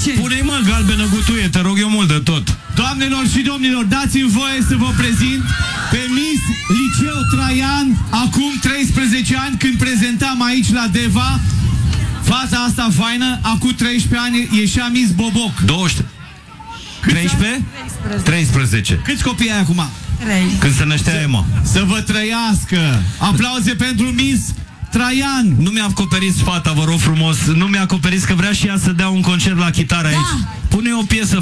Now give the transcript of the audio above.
ce? Pune-i, mă, galbenă gutuie, te rog eu mult de tot. Doamnelor și domnilor, dați-mi voie să vă prezint pe Miss Liceu Traian, acum 13 ani, când prezentam aici la Deva. Fata asta faină, acum 13 ani ieșea Miss Boboc. 12. 13? 13. Câți copii ai acum? 3. Când se năștea Emma. Să vă trăiască! Aplauze pentru Miss Traian! Nu mi-a acoperit fata, vă rog frumos. Nu mi-a acoperit, că vrea și ea să dea un concert la chitară aici. Pune o piesă